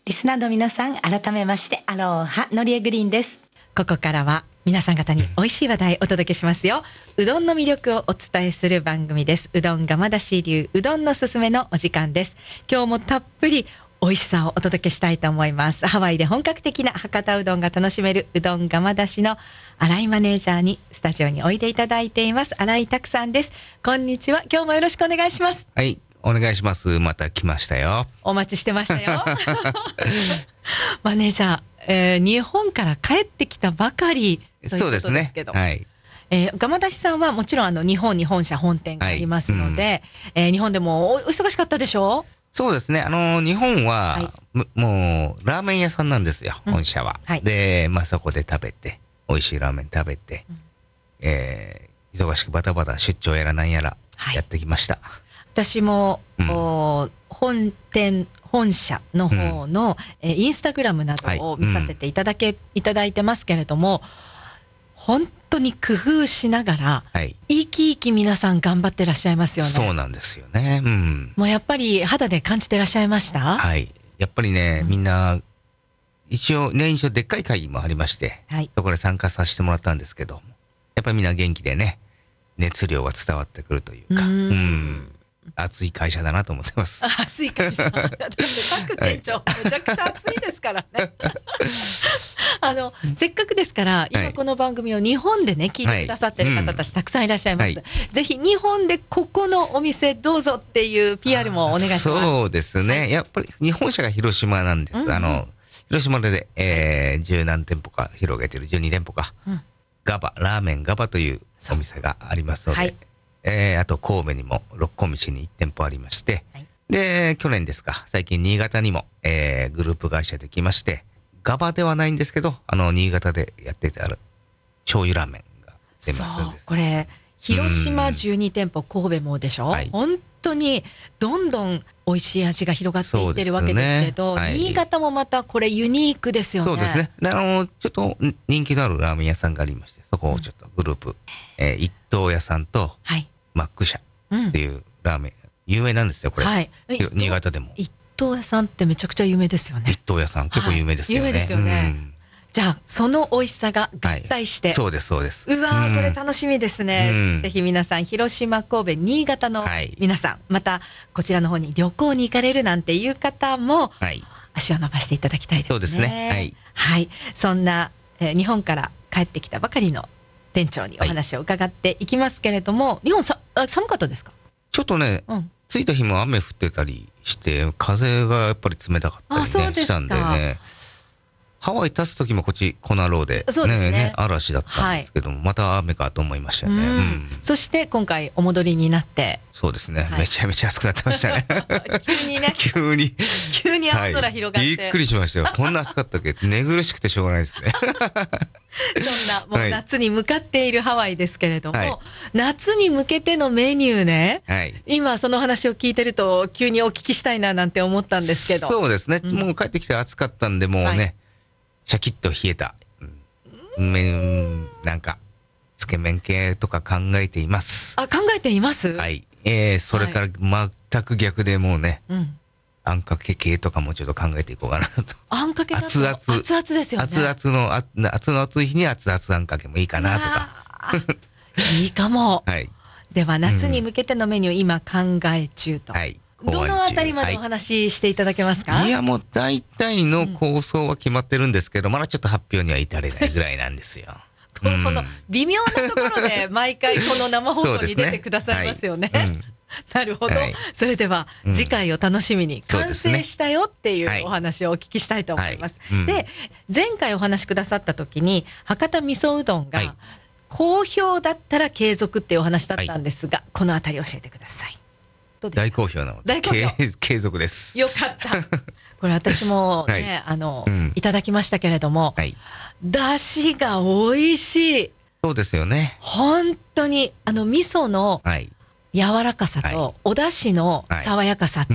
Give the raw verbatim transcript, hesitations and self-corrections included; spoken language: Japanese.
リスナーの皆さん、改めましてアローハ、のりえグリーンです。 ここからは皆さん方に美味しい話題をお届けしますよ。うどんの魅力をお伝えする番組です。うどんがまだし流うどんのすすめのお時間です。今日もたっぷり美味しさをお届けしたいと思います。ハワイで本格的な博多うどんが楽しめるうどんがまだしの新井マネージャーにスタジオにおいでいただいています。新井拓さんです。こんにちは。今日もよろしくお願いします。 はい、お願いします。また来ましたよ。 お待ちしてましたよ。マネージャー、えー、日本から帰ってきたばかりということですけど、 そうですね。はい。 えー、がまだしさんはもちろんあの日本に本社本店がありますので、はいうんえー、日本でもお忙しかったでしょう？ そうですね。あの日本は、はい、もうラーメン屋さんなんですよ、 うん、 本社は。はい、で、まあそこで食べて美味しいラーメン食べて、うんえー、忙しくバタバタ出張やらなんやらやってきました。はい、 私も、うん、本店本社の方の、うんえー、インスタグラムなどを見させていただけ、はいうん、いただいてますけれども、本当に工夫しながら、はい、生き生き皆さん頑張ってらっしゃいますよね。 そうなんですよね。うん、 もうやっぱり肌で感じてらっしゃいました？ はい。やっぱりね、うん、みんな一応年一応でっかい会議もありまして、はい、そこで参加させてもらったんですけど、やっぱりみんな元気でね、熱量が伝わってくるというか、うん、うん熱い会社だなと思ってます。 熱い会社。だって各店長、はい、めちゃくちゃ熱いですからね。あのせっかくですから今この番組を日本でね聞いてくださってる方たちたくさんいらっしゃいます。はいうん、ぜひ日本でここのお店どうぞっていう ピーアール もお願いします。 そうですね。はい、やっぱり日本社が広島なんです。うん、あの広島で、えー、十何店舗か広げてるじゅうに店舗か、うん、ガバラーメンガバというお店がありますので。はいえー、あと神戸にも六甲道にいち店舗ありまして、はい、で去年ですか最近新潟にも、えー、グループ会社できましてガバではないんですけどあの新潟でやっててある醤油ラーメンが出ますんです。 これ広島じゅうに店舗神戸もでしょ、はい、本当にどんどん美味しい味が広がっていってるわけですけど、ねはい、新潟もまたこれユニークですよね。 そうですね。あのちょっと人気のあるラーメン屋さんがありましてそこをちょっとグループ、うんえー、一等屋さんと、はいマック社っていうラーメン、うん、有名なんですよこれ、はい、新潟でも一等屋さんってめちゃくちゃ有名ですよね。 一等屋さん結構有名ですよね、はい、 有名ですよね、うん、じゃあその美味しさが合体して、はい、 そうですそうです。 うわー、うん、これ楽しみですね、うん、ぜひ皆さん広島神戸新潟の皆さん、はい、またこちらの方に旅行に行かれるなんていう方も、はい、足を伸ばしていただきたいですね。 そうですね、はいはい、そんな、えー、日本から帰ってきたばかりの店長にお話を伺っていきますけれども、はい、日本さ寒かったですか？ ちょっとね、うん、着いた日も雨降ってたりして風がやっぱり冷たかったり、ね、したんでねハワイ立つ時もこっちコナローで、ねねね、嵐だったんですけども、はい、また雨かと思いましたよね、うんうん、 そして今回お戻りになってそうですね、はい、めちゃめちゃ暑くなってましたね急にね急に急に青空広がって、 はい、びっくりしましたよこんな暑かったっけ寝苦しくてしょうがないですねそんなもう夏に向かっているハワイですけれども、はい、夏に向けてのメニューね、はい、今その話を聞いてると急にお聞きしたいななんて思ったんですけどそうですね、うん、もう帰ってきて暑かったんでもうね、はいシャキッと冷えた、うん、なんかつけ麺系とか考えています。 あ考えています。 はい、えー、それから全く逆でもうね、はい、あんかけ系とかもちょっと考えていこうかなと。 あんかけ熱々 熱々ですよね。 熱々のあ熱の熱い日に熱々あんかけもいいかなとか。 いいかも。 はい。 では夏に向けてのメニュー、うん、今考え中と。はい。どのあたりまでお話ししていただけますか？ はい、いやもう大体の構想は決まってるんですけど、うん、まだちょっと発表には至れないぐらいなんですよ。 うん、その微妙なところで毎回この生放送に出てくださいますよね。はいうん、なるほど、はい、それでは次回を楽しみに、うん、完成したよっていうお話をお聞きしたいと思います。はいはいうん、で前回お話しくださった時に博多味噌うどんが、はい好評だったら継続っていうお話だったんですが、はい、このあたり教えてください。 大好評なので継続です。 よかったこれ私もね、はい、あの、うん、いただきましたけれども、はい、だしが美味しい。 そうですよね。 本当にあの味噌の柔らかさと、はい、おだしの爽やかさ